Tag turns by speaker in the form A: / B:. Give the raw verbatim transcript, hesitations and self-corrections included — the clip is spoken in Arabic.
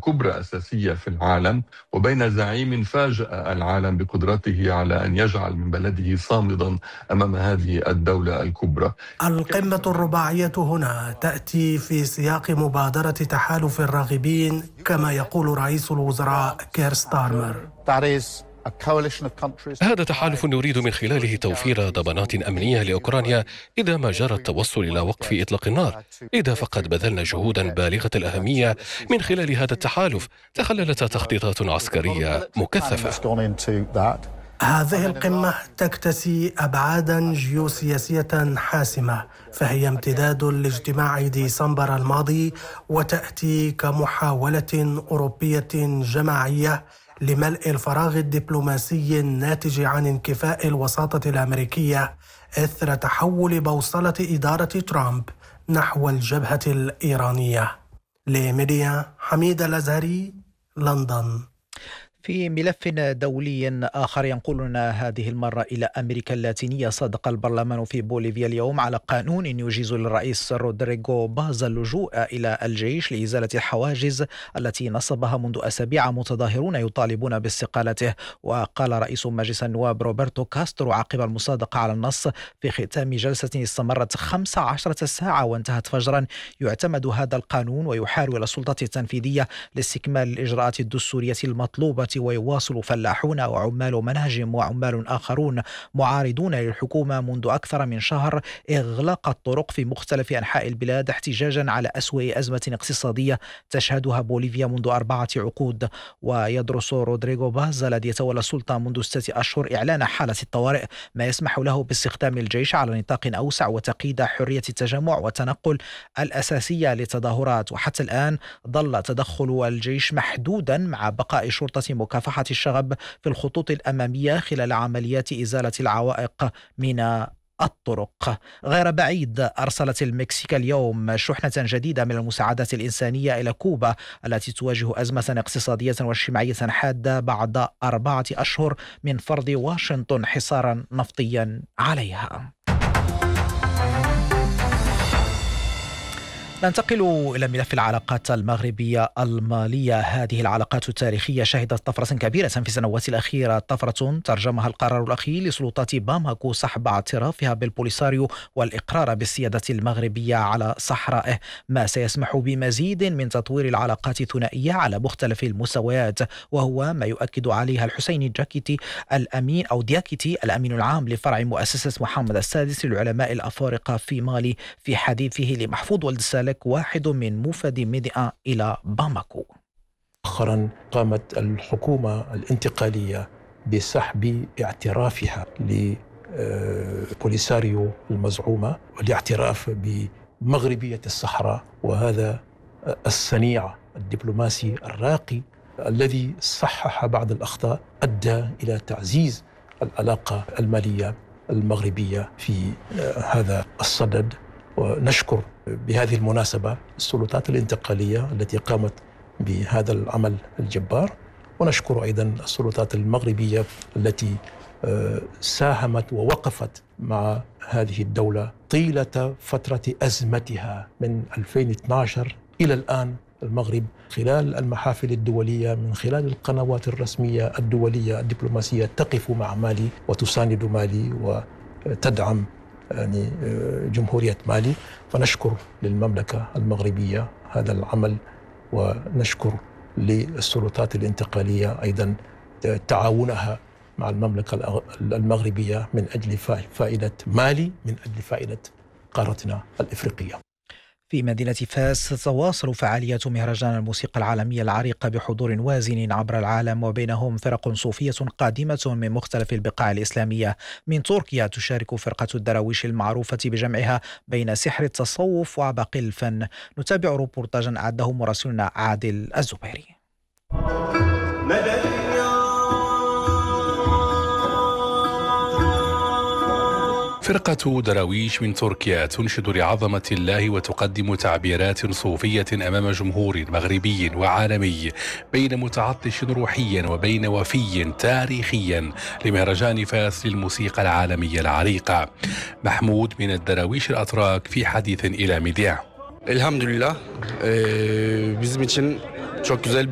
A: كبرى أساسية في العالم، وبين زعيم فاجأ العالم بقدرته على أن يجعل من بلده صامدا أمام هذه الدولة الكبرى.
B: القمة الرباعية هنا تأتي في سياق مبادرة تحالف الراغبين كما يقول رئيس الوزراء كير ستارمر.
C: هذا تحالف نريد من خلاله توفير ضمانات أمنية لأوكرانيا إذا ما جرى التوصل إلى وقف إطلاق النار. إذا فقد بذلنا جهودا بالغة الأهمية من خلال هذا التحالف تخللت تخطيطات عسكرية مكثفة.
B: هذه القمة تكتسي أبعادا جيوسياسية حاسمة، فهي امتداد لاجتماع ديسمبر الماضي وتأتي كمحاولة أوروبية جماعية لملء الفراغ الدبلوماسي الناتج عن انكفاء الوساطة الأمريكية إثر تحول بوصلة إدارة ترامب نحو الجبهة الإيرانية. لميديا حميد الأزهري، لندن.
D: في ملف دولي آخر ينقلنا هذه المرة إلى أمريكا اللاتينية، صادق البرلمان في بوليفيا اليوم على قانون يجيز للرئيس رودريغو باز اللجوء إلى الجيش لإزالة الحواجز التي نصبها منذ أسابيع متظاهرون يطالبون باستقالته. وقال رئيس مجلس النواب روبرتو كاسترو عقب المصادقة على النص في ختام جلسة استمرت خمس عشرة ساعة وانتهت فجرا: يعتمد هذا القانون ويحال إلى السلطة التنفيذية لاستكمال الإجراءات الدستورية المطلوبة، ويواصل فلاحون وعمال مناجم وعمال آخرون معارضون للحكومة منذ أكثر من شهر إغلاق الطرق في مختلف أنحاء البلاد احتجاجا على أسوأ أزمة اقتصادية تشهدها بوليفيا منذ أربعة عقود. ويدرس رودريغو باز الذي يتولى السلطة منذ ستة أشهر إعلان حالة الطوارئ، ما يسمح له باستخدام الجيش على نطاق أوسع وتقييد حرية التجمع والتنقل الأساسية للتظاهرات. وحتى الآن ظل تدخل الجيش محدودا مع بقاء شرطة مكافحة الشغب في الخطوط الأمامية خلال عمليات إزالة العوائق من الطرق. غير بعيد أرسلت المكسيك اليوم شحنة جديدة من المساعدات الإنسانية إلى كوبا التي تواجه أزمة اقتصادية واجتماعية حادة بعد أربعة أشهر من فرض واشنطن حصارا نفطيا عليها. ننتقل إلى ملف العلاقات المغربية المالية. هذه العلاقات التاريخية شهدت طفرة كبيرة في السنوات الأخيرة، طفرة ترجمها القرار الأخير لسلطات باماكو سحب اعترافها بالبوليساريو والإقرار بالسيادة المغربية على صحرائه، ما سيسمح بمزيد من تطوير العلاقات الثنائية على مختلف المستويات، وهو ما يؤكد عليها الحسين الجاكيتي الأمين أو دياكيتي الأمين العام لفرع مؤسسة محمد السادس للعلماء الأفارقة في مالي في حديثه لمحفوظ ولد السالك، واحد من موفد ميديا إلى باماكو.
E: مؤخرا قامت الحكومة الانتقالية بسحب اعترافها لبوليساريو المزعومة والاعتراف بمغربية الصحراء، وهذا الصنيع الدبلوماسي الراقي الذي صحح بعض الأخطاء أدى إلى تعزيز العلاقة المالية المغربية في هذا الصدد. ونشكر بهذه المناسبة السلطات الانتقالية التي قامت بهذا العمل الجبار، ونشكر أيضا السلطات المغربية التي ساهمت ووقفت مع هذه الدولة طيلة فترة أزمتها من ألفين واثني عشر إلى الآن. المغرب خلال المحافل الدولية من خلال القنوات الرسمية الدولية الدبلوماسية تقف مع مالي وتساند مالي وتدعم يعني جمهورية مالي، فنشكر للمملكة المغربية هذا العمل، ونشكر للسلطات الانتقالية أيضا تعاونها مع المملكة المغربية من أجل فائدة مالي، من أجل فائدة قارتنا الإفريقية.
D: في مدينة فاس تتواصل فعاليات مهرجان الموسيقى العالمية العريقة بحضور وازن عبر العالم، وبينهم فرق صوفية قادمة من مختلف البقاع الإسلامية. من تركيا تشارك فرقة الدراويش المعروفة بجمعها بين سحر التصوف وعبق الفن. نتابع روبورتاجا أعده مراسلنا عادل الزبيري.
F: فرقة دراويش من تركيا تنشد لعظمة الله وتقدم تعبيرات صوفية أمام جمهور مغربي وعالمي، بين متعطش روحيا وبين وفي تاريخيا لمهرجان فاس للموسيقى العالمية العريقة. محمود من الدراويش الأتراك في حديث إلى ميديا.
G: Elhamdülillah, ee, bizim için çok güzel